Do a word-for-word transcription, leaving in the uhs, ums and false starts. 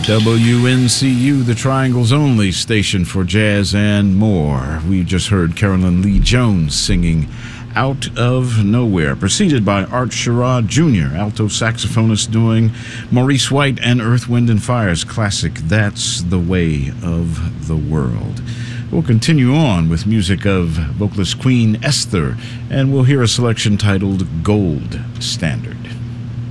W N C U, the Triangle's only station for jazz and more. We just heard Carolyn Lee Jones singing Out of Nowhere, preceded by Art Sherrod Junior, alto saxophonist, doing Maurice White and Earth, Wind and Fire's classic That's the Way of the World. We'll continue on with music of vocalist Queen Esther, and we'll hear a selection titled Gold Standard.